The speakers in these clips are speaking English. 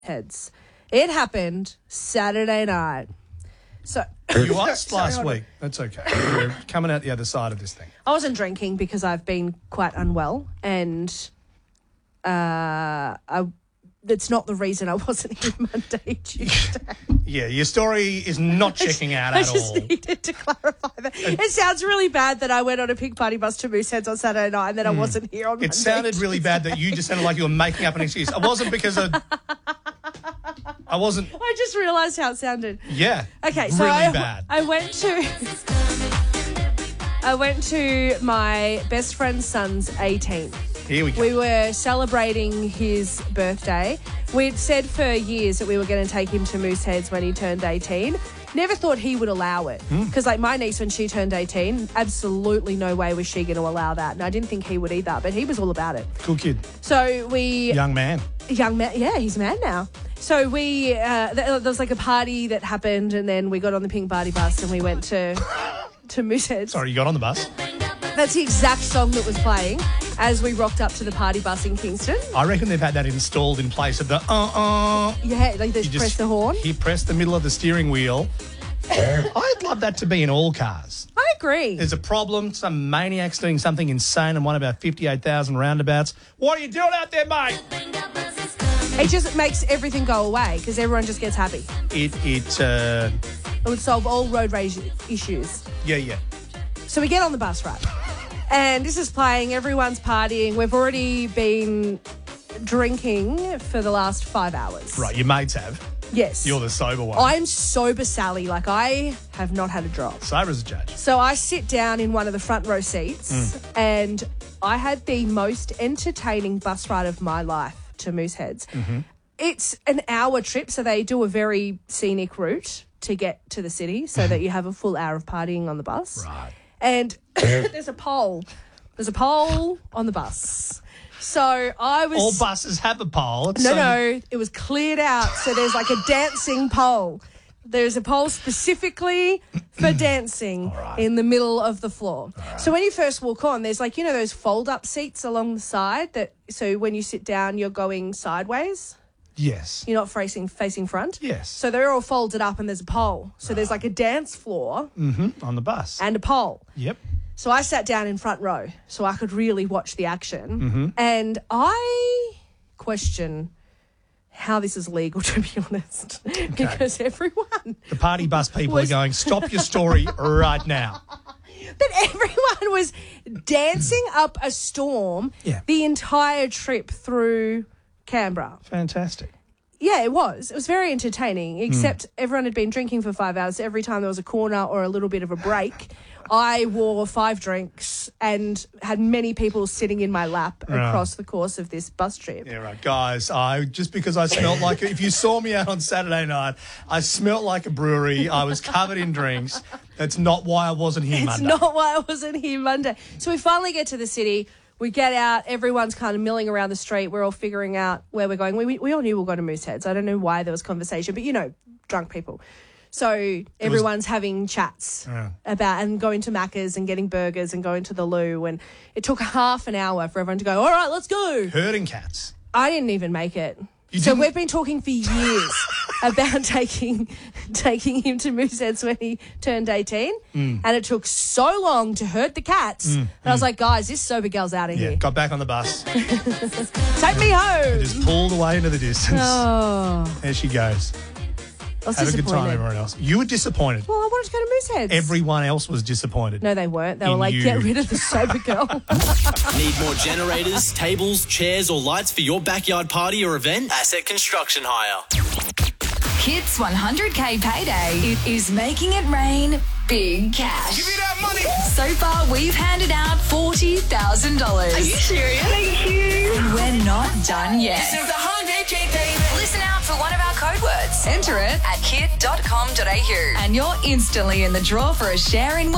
Heads. It happened Saturday night. So You asked last week. That's okay. We're coming out the other side of this thing. I wasn't drinking because I've been quite unwell, and that's not the reason I wasn't here Monday, Tuesday. Yeah, your story is not checking out at all. I just needed to clarify that. It sounds really bad that I went on a pig party bus to Mooseheads on Saturday night and then I wasn't here on Monday. It sounded really bad that you just sounded like you were making up an excuse. It wasn't because of... I wasn't... I just realised how it sounded. Yeah. Okay, so really bad. I went to my best friend's son's 18th. Here we go. We were celebrating his birthday. We'd said for years that we were going to take him to Mooseheads when he turned 18. Never thought he would allow it. Because, like, my niece, when she turned 18, absolutely no way was she going to allow that. And I didn't think he would either, but he was all about it. Cool kid. So we... Young man. Yeah, he's a man now. So we... there was, like, a party that happened, and then we got on the pink party bus and we went to Mooseheads. Sorry, you got on the bus? That's the exact song that was playing as we rocked up to the party bus in Kingston. I reckon they've had that installed in place of the Yeah, like they press the horn. He pressed the middle of the steering wheel. I'd love that to be in all cars. I agree. There's a problem, some maniac's doing something insane on one of our 58,000 roundabouts. What are you doing out there, mate? It just makes everything go away because everyone just gets happy. It would solve all road rage issues. Yeah. So we get on the bus, right? And this is playing, everyone's partying. We've already been drinking for the last 5 hours. Right, your mates have. Yes. You're the sober one. I'm sober Sally. Like, I have not had a drop. Sober as a judge. So I sit down in one of the front row seats and I had the most entertaining bus ride of my life to Mooseheads. It's an hour trip, so they do a very scenic route to get to the city so that you have a full hour of partying on the bus. Right. And there's a pole. There's a pole on the bus. So I was... All buses have a pole. No, it was cleared out. So there's like a dancing pole. There's a pole specifically for dancing in the middle of the floor. So when you first walk on, there's like, you know, those fold-up seats along the side that, so when you sit down, you're going sideways. Yes. You're not facing front. Yes. So they're all folded up and there's a pole. So there's like a dance floor. On the bus. And a pole. Yep. So I sat down in front row so I could really watch the action. And I question how this is legal, to be honest, because everyone... The party bus people are going, stop your story right now. But everyone was dancing up a storm the entire trip through Canberra. Fantastic. Yeah, it was. It was very entertaining, except everyone had been drinking for 5 hours. Every time there was a corner or a little bit of a break, I wore 5 drinks and had many people sitting in my lap across the course of this bus trip. Yeah, right. Guys, just because I smelt like... If you saw me out on Saturday night, I smelt like a brewery. I was covered in drinks. That's not why I wasn't here Monday. It's not why I wasn't here Monday. So we finally get to the city. We get out, everyone's kind of milling around the street. We're all figuring out where we're going. We all knew we were going to Mooseheads. I don't know why there was conversation, but, you know, drunk people. So everyone's having chats about and going to Macca's and getting burgers and going to the loo. And it took half an hour for everyone to go, all right, let's go. Herding cats. I didn't even make it. So we've been talking for years about taking him to Mooseheads when he turned 18, and it took so long to herd the cats that I was like, guys, this sober girl's out of here. Got back on the bus. Take me home. Just pulled away into the distance. Oh. There she goes. I was Had a good time, disappointed. everyone else. You were disappointed. Well, I wanted to go to Mooseheads. Everyone else was disappointed. No, they weren't. They were like, get rid of the sober girl. Need more generators, tables, chairs, or lights for your backyard party or event? Asset Construction Hire. Hits 100K payday. It is making it rain big cash. Give me that money. So far, we've handed out $40,000. Are you serious? Thank you. And we're not done yet. This is the 100K payday. Listen out for one of our code words. Enter it at hit.com.au. And you're instantly in the draw for a share in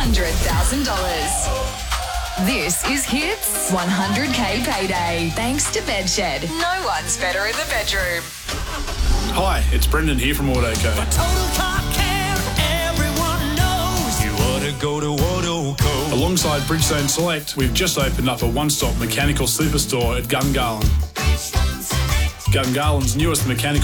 $100,000. This is Hits 100K payday. Thanks to Bedshed. No one's better in the bedroom. Hi, it's Brendan here from Autoco. Total car care, everyone knows. You ought to go to Autoco. Alongside Bridgestone Select, we've just opened up a one-stop mechanical superstore at Gungahlin. Gungahlon's newest mechanical